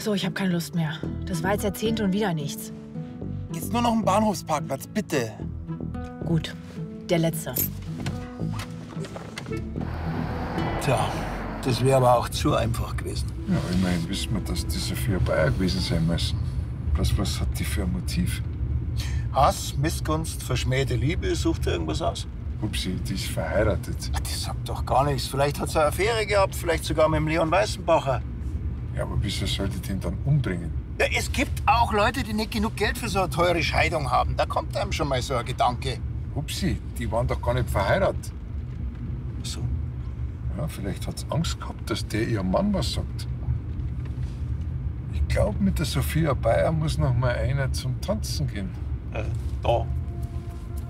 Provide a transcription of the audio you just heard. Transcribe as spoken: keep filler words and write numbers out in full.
So, ich habe keine Lust mehr. Das war jetzt Jahrzehnte und wieder nichts. Jetzt nur noch ein Bahnhofsparkplatz, bitte. Gut, der letzte. Tja, das wäre aber auch zu einfach gewesen. Ja, immerhin wissen wir, dass die Sophia Bayer gewesen sein müssen. Bloß was hat die für ein Motiv? Hass, Missgunst, verschmähte Liebe, sucht er irgendwas aus? Upsi, die ist verheiratet. Ach, das sagt doch gar nichts. Vielleicht hat sie eine Affäre gehabt, vielleicht sogar mit dem Leon Weißenbacher. Ja, aber wieso sollte die den dann umbringen? Ja, es gibt auch Leute, die nicht genug Geld für so eine teure Scheidung haben. Da kommt einem schon mal so ein Gedanke. Upsi, die waren doch gar nicht verheiratet. So. Ja, vielleicht hat sie Angst gehabt, dass der ihr Mann was sagt. Ich glaube, mit der Sophia Bayer muss noch mal einer zum Tanzen gehen. Äh, da.